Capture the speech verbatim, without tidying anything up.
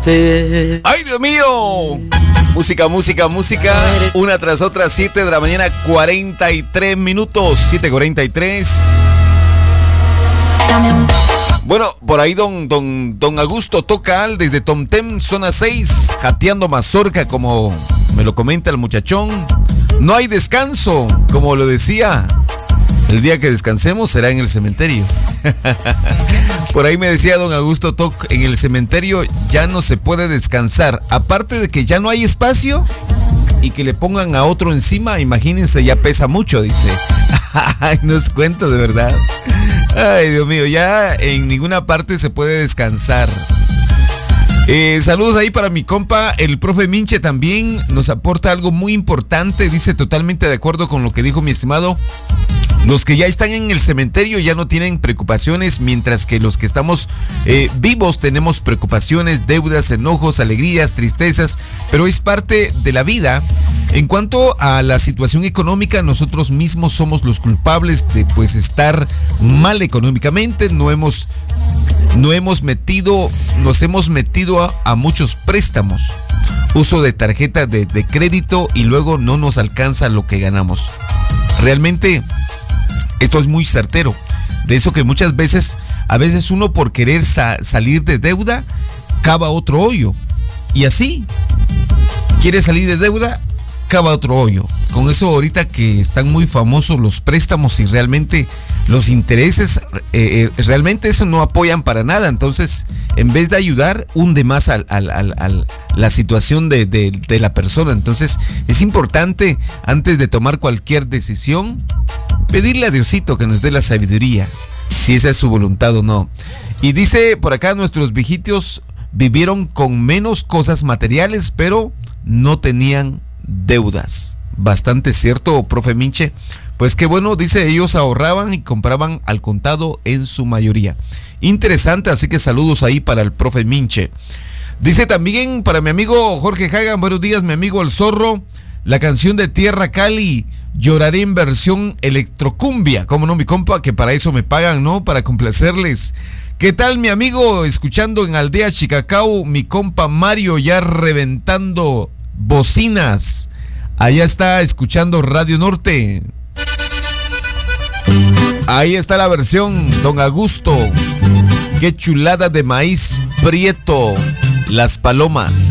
verte. ¡Ay, Dios mío! Música, música, música. Una tras otra, siete de la mañana, cuarenta y tres minutos. siete cuarenta y tres. Bueno, por ahí don, don, don Augusto Tocal desde Tomtem, zona seis, jateando mazorca, como me lo comenta el muchachón. No hay descanso, como lo decía. El día que descansemos será en el cementerio. Por ahí me decía don Augusto Toc, en el cementerio ya no se puede descansar. Aparte de que ya no hay espacio y que le pongan a otro encima, imagínense, ya pesa mucho, dice. Ay, no es cuento de verdad. Ay, Dios mío, ya en ninguna parte se puede descansar. Eh, saludos ahí para mi compa, el profe Minche también nos aporta algo muy importante. Dice, totalmente de acuerdo con lo que dijo mi estimado. Los que ya están en el cementerio ya no tienen preocupaciones, mientras que los que estamos eh, vivos tenemos preocupaciones, deudas, enojos, alegrías, tristezas, pero es parte de la vida. En cuanto a la situación económica, nosotros mismos somos los culpables de pues estar mal económicamente. No hemos, no hemos metido, nos hemos metido a, a muchos préstamos, uso de tarjeta de, de crédito y luego no nos alcanza lo que ganamos. Realmente esto es muy certero. De eso que muchas veces, a veces uno por querer sa- salir de deuda, cava otro hoyo. Y así, quiere salir de deuda, cava otro hoyo. Con eso ahorita que están muy famosos los préstamos y realmente los intereses, eh, eh, realmente eso no apoyan para nada. Entonces, en vez de ayudar, hunde más al, al, al, al la situación de, de, de la persona. Entonces, es importante, antes de tomar cualquier decisión, pedirle a Diosito que nos dé la sabiduría, si esa es su voluntad o no. Y dice por acá, nuestros viejitos vivieron con menos cosas materiales, pero no tenían deudas. Bastante cierto, profe Minche. Pues qué bueno, dice, ellos ahorraban y compraban al contado en su mayoría. Interesante, así que saludos ahí para el profe Minche. Dice también para mi amigo Jorge Hagan, buenos días, mi amigo El Zorro, la canción de Tierra Cali, Lloraré en versión electrocumbia. ¿Cómo no, mi compa? Que para eso me pagan, ¿no? Para complacerles. ¿Qué tal, mi amigo? Escuchando en Aldea Chicacao, mi compa Mario ya reventando bocinas. Allá está escuchando Radio Norte. Ahí está la versión, don Augusto. Qué chulada de maíz prieto. Las Palomas.